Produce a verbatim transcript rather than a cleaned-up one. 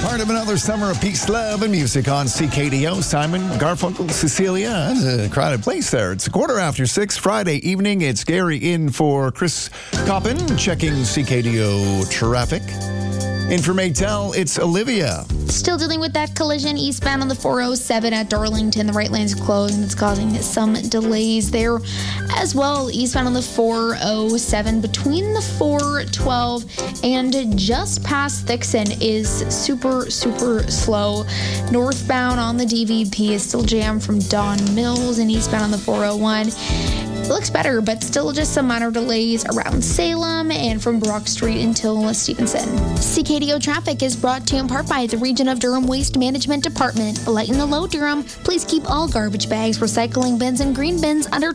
Part of another summer of peace, love, and music on C K D O. Simon, Garfunkel, Cecilia. That's a crowded place there. It's a quarter after six, Friday evening. It's Gary in for Chris Coppin, checking C K D O traffic. In from Maytel, it's Olivia. Still dealing with that collision eastbound on the four oh seven at Darlington. The right lane's closed and it's causing some delays there as well. Eastbound on the four oh seven between the four twelve and just past Thixon is super, super slow. Northbound on the D V P is still jammed from Don Mills, and eastbound on the four oh one. It looks better, but still just some minor delays around Salem and from Brock Street until Stevenson. C K D O traffic is brought to you in part by the Region of Durham Waste Management Department. Lighten the load, Durham. Please keep all garbage bags, recycling bins, and green bins under